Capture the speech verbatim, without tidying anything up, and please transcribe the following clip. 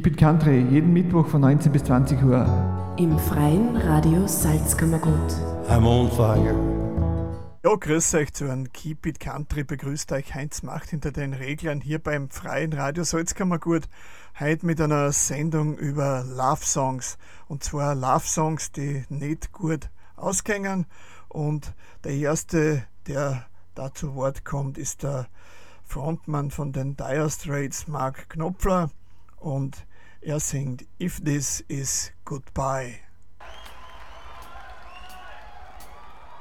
Keep It Country, jeden Mittwoch von neunzehn bis zwanzig Uhr. Im freien Radio Salzkammergut. I'm on fire. Ja, grüß euch zu einem Keep It Country. Begrüßt euch Heinz Macht hinter den Reglern hier beim freien Radio Salzkammergut. Heute mit einer Sendung über Love Songs. Und zwar Love Songs, die nicht gut ausgängen. Und der erste, der da zu Wort kommt, ist der Frontmann von den Dire Straits, Mark Knopfler. Und er singt If This Is Goodbye.